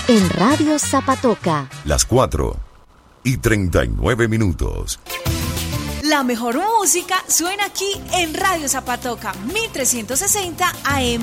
En Radio Zapatoca. Las 4:39. La mejor música suena aquí en Radio Zapatoca, 1360 AM.